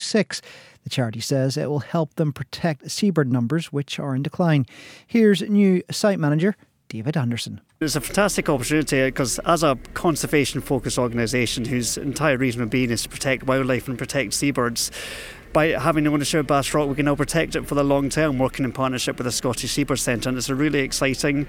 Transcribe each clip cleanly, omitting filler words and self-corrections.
6. The charity says it will help them protect seabird numbers, which are in decline. Here's new site manager David Anderson. It's a fantastic opportunity because as a conservation-focused organisation whose entire reason of being is to protect wildlife and protect seabirds, by having ownership of Bass Rock, we can now protect it for the long term, working in partnership with the Scottish Seabird Centre. And it's a really exciting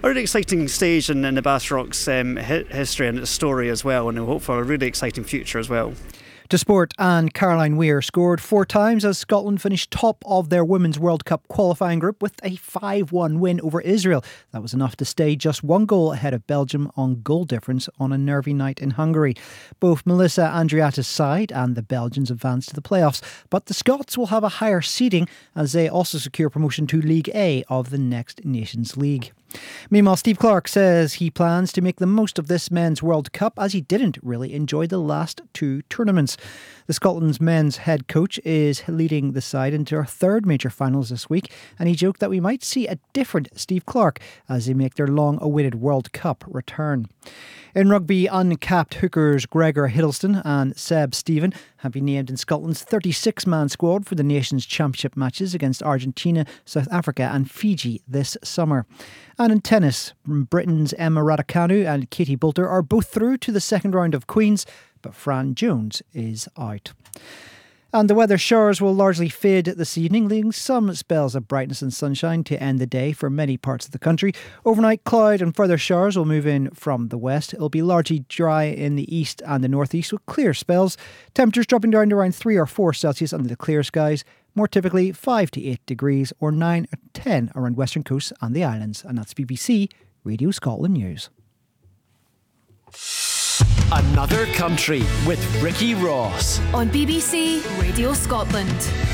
stage in the Bass Rock's history and its story as well, and we hope for a really exciting future as well. To sport, and Caroline Weir scored 4 times as Scotland finished top of their Women's World Cup qualifying group with a 5-1 win over Israel. That was enough to stay just 1 goal ahead of Belgium on goal difference on a nervy night in Hungary. Both Melissa Andreatta's side and the Belgians advanced to the playoffs, but the Scots will have a higher seeding as they also secure promotion to League A of the next Nations League. Meanwhile, Steve Clarke says he plans to make the most of this men's World Cup as he didn't really enjoy the last 2 tournaments. The Scotland's men's head coach is leading the side into our 3rd major finals this week, and he joked that we might see a different Steve Clarke as they make their long-awaited World Cup return. In rugby, uncapped hookers Gregor Hiddleston and Seb Stephen have been named in Scotland's 36-man squad for the Nations Championship matches against Argentina, South Africa and Fiji this summer. And in tennis, Britain's Emma Raducanu and Katie Boulter are both through to the second round of Queen's, but Fran Jones is out. And the weather, showers will largely fade this evening, leaving some spells of brightness and sunshine to end the day for many parts of the country. Overnight, cloud and further showers will move in from the west. It'll be largely dry in the east and the northeast with clear spells. Temperatures dropping down to around 3 or 4 Celsius under the clear skies. More typically 5 to 8 degrees or 9 or 10 around western coasts and the islands. And that's BBC Radio Scotland News. Another Country with Ricky Ross on BBC Radio Scotland.